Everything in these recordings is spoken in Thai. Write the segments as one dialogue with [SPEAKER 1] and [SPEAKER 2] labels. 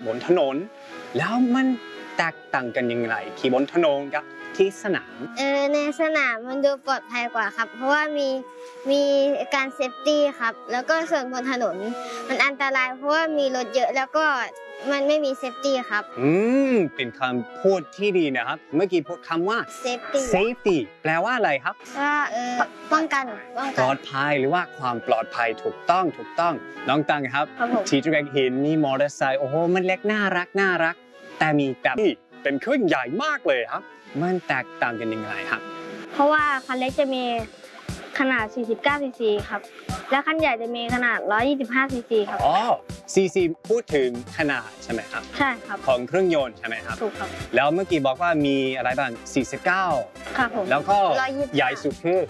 [SPEAKER 1] บนถนนแล้วมันแตกต่างกันยังไงขี่บนถนนกับที่สนาม
[SPEAKER 2] ในสนามมันดูปลอดภัยกว่าครับเพราะว่ามีการเซฟตี้ครับแล้วก็ส่วนบนถนนมันอันตรายเพราะว่ามีรถเยอะแล้วก็มันไม่มีเซฟตี้ครับ
[SPEAKER 1] เป็นคำพูดที่ดีนะครับเมื่อกี้พูดคำว่า safety แปลว่าอะไรครับ
[SPEAKER 2] ว่าป้องกัน
[SPEAKER 1] ปลอดภัยหรือว่าความปลอดภัยถูกต้องน้องตังครับที่จุกเห็นมีมอเตอร์ไซค์โอ้โหมันเล็กน่ารักแต่มีแบบที่เป็นเครื่องใหญ่มากเลยครับมันแตกต่างกันยังไงครับ
[SPEAKER 3] เพราะว่าคันเล็กจะมีขนาด49ซีซีครับและคันใหญ่จะมีขนาด125ซีซีครับ
[SPEAKER 1] ซีซีพูดถึงขนาดใช่ไหมครับ
[SPEAKER 3] ใช่ครับ
[SPEAKER 1] ของเครื่องยนต์ใช่ไหมครับ
[SPEAKER 3] ถูกครับ
[SPEAKER 1] แล้วเมื่อกี้บอกว่ามีอะไรบ้าง49
[SPEAKER 3] ครับผม
[SPEAKER 1] แล้วก็ใหญ่สุดคือ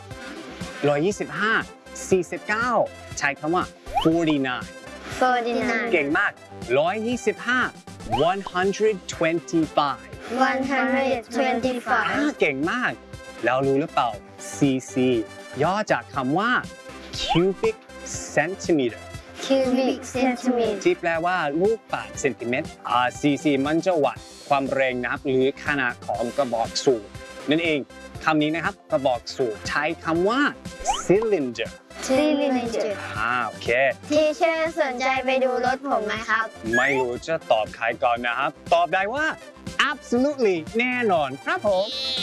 [SPEAKER 1] 125 49ใช้คำว่า49เก่งมาก125 125เก่งมากแล้วรู้หรือเปล่า cc ย่อจากคำว่า cubic centimeter ที่แปลว่าลูกบาศก์เซนติเมตรcc มันจะวัดความแรงนะครับหรือขนาดของกระบอกสูบนั่นเองคำนี้นะครับกระบอกสูบใช้คำว่า cylinder โอเค
[SPEAKER 2] ที่เชื่อสนใจไปดูรถผมไหมครับ
[SPEAKER 1] ไม่รู้จะตอบใครก่อนนะครับตอบได้ว่า absolutely แน่นอนครับผม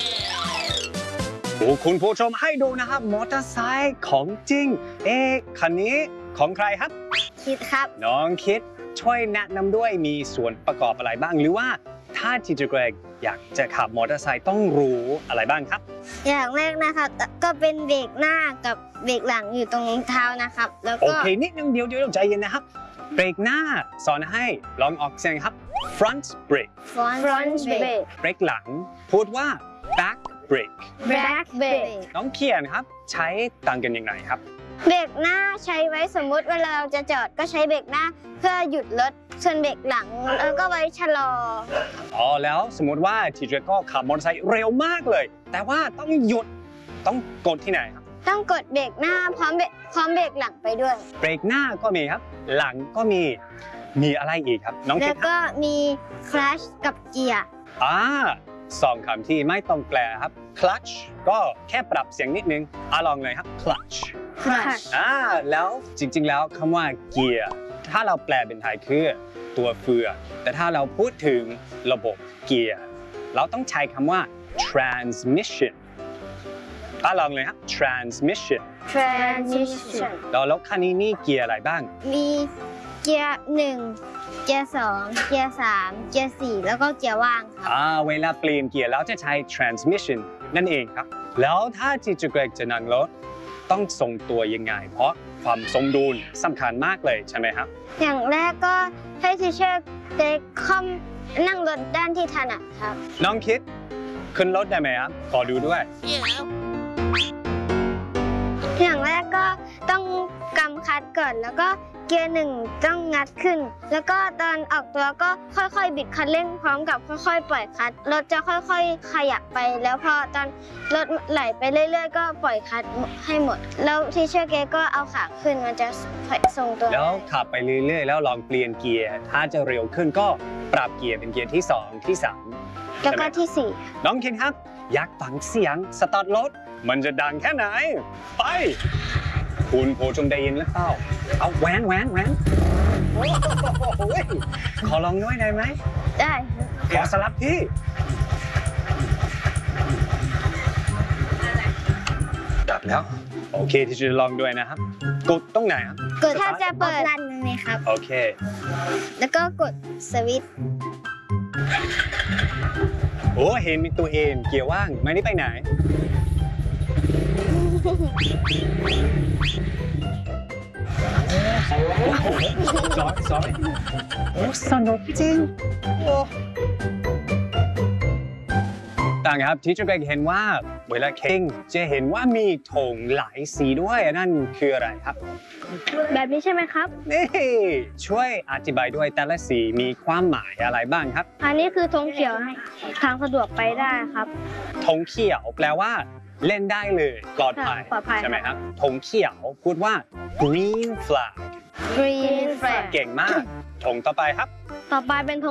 [SPEAKER 1] คุณผู้ชมให้ดูนะครับมอเตอร์ไซค์ของจริงคันนี้ของใครครับ
[SPEAKER 2] คิดครับ
[SPEAKER 1] น้องคิดช่วยแนะนำด้วยมีส่วนประกอบอะไรบ้างหรือว่าถ้าทีเจอร์เกรกอยากจะขับมอเตอร์ไซค์ต้องรู้อะไรบ้างครับ
[SPEAKER 2] อย่างแรกนะครับก็เป็นเบรกหน้ากับเบรกหลังอยู่ตรงเท้านะครับแล้วก็
[SPEAKER 1] โอเคนิดนึงเดี๋ยวใจเย็นนะครับเบรกหน้าสอนให้ลองออกเสียงครับ front brake เบรกหลังพูดว่า back brake น้องเขียนครับใช้ต่างกันยังไงครับ
[SPEAKER 2] เบรกหน้าใช้ไว้สมมุติเวลาเราจะจอดก็ใช้เบรกหน้าเพื่อหยุดรถส่วนเบรกหลังแล้วก็ไว้ชะลอ
[SPEAKER 1] แล้วสมมติว่าทีเจก็ขับมอเตอร์ไซค์เร็วมากเลยแต่ว่าต้องหยุดต้องกดที่ไหนครับ
[SPEAKER 2] ต้องกดเบรกหน้าพร้อมเบรกหลังไปด้วย
[SPEAKER 1] เบรกหน้าก็มีครับหลังก็มีอะไรอีกครับน้องคิด
[SPEAKER 2] แล้วก็มีคลัตช์กับเกียร์
[SPEAKER 1] สองคำที่ไม่ต้องแปลครับ clutch ก็แค่ปรับเสียงนิดนึงลองเลยครับ clutch แล้วจริงๆแล้วคำว่าเกียร์ถ้าเราแปลเป็นไทยคือตัวเฟืองแต่ถ้าเราพูดถึงระบบเกียร์เราต้องใช้คำว่า transmission ลองเลยครับ transmission แล้วคันนี้มีเกียร์อะไรบ้าง
[SPEAKER 2] มีเกียร์1เกียร์2เกียร์3เกียร์4แล้วก็เกียร์ว่างครับ
[SPEAKER 1] เวลาเปลี่ยนเกียร์แล้วจะใช้ transmission นั่นเองครับแล้วถ้าที่จะเกรกจะนั่งรถต้องทรงตัวยังไงเพราะความสมดุลสำคัญมากเลยใช่ไหมครับ
[SPEAKER 2] อย่างแรกก็ให้ทีเชอร์เด็กนั่งรถด้านที่ถนัดครับ
[SPEAKER 1] น้องคิดขึ้นรถได้ไหมครับขอดูด้วย
[SPEAKER 2] อย่างแรกก็ต้องกำคัดก่อนแล้วก็เกียร์1ต้องงัดขึ้นแล้วก็ตอนออกตัวก็ค่อยๆบิดคันเร่งพร้อมกับค่อยๆปล่อยคัดรถจะค่อยๆขยับไปแล้วพอตอนรถไหลไปเรื่อยๆก็ปล่อยคัดให้หมดแล้วทีเชอร์เกก็เอาขาขึ้นมันจะทรงตัว
[SPEAKER 1] แล้วขับไปเรื่อยๆแล้วลองเปลี่ยนเกียร์ถ้าจะเร็วขึ้นก็ปรับเกียร์เป็นเกียร์ที่2ที่3
[SPEAKER 2] แล้วก็ที่4
[SPEAKER 1] น้องคิดครับอยากฟังเสียงสตาร์ทรถมันจะดังแค่ไหนไปคุณผู้ชมได้ยินหรือเปล่าเอาแหวนขอลองด้วยได้ไหม
[SPEAKER 2] ได้
[SPEAKER 1] ขอสลับที่ดับแล้วโอเคที่จะลองด้วยนะครับกดตรงไหนครับ
[SPEAKER 2] กดถ้าจะเปิดนั่นนี่ครับ
[SPEAKER 1] โอเค
[SPEAKER 2] แล้วก็กดสวิตช์
[SPEAKER 1] เห็นมีตัวเองเกียร์ว่างไม่ได้ไปไหนsorry สนุกจริงต่างครับที่จะเห็นว่าเวลาเข่งจะเห็นว่ามีธงหลายสีด้วยนั่นคืออะไรครับ
[SPEAKER 3] แบบนี้ใช่ไหมครับ
[SPEAKER 1] นี่ช่วยอธิบายด้วยแต่ละสีมีความหมายอะไรบ้างครับ
[SPEAKER 3] อันนี้คือธงเขียวทางสะดวกไปได้ครับ
[SPEAKER 1] ธงเขียวแปลว่าเล่นได้เลยปลอดภัยใช่ไหมครับธงเขียวพูดว่า green flag
[SPEAKER 3] เก่ง
[SPEAKER 1] มากธงต่อไปครับ
[SPEAKER 3] ต่อไปเป็นธง